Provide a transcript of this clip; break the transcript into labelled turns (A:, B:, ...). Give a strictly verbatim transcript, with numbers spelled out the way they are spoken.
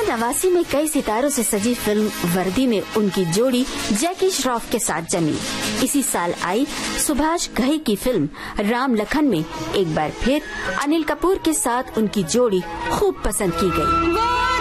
A: नवासी में कई सितारों से सजी फिल्म वर्दी में उनकी जोड़ी जैकी श्रॉफ के साथ जमी। इसी साल आई सुभाष घई की फिल्म राम लखन में एक बार फिर अनिल कपूर के साथ उनकी जोड़ी खूब पसंद की गई।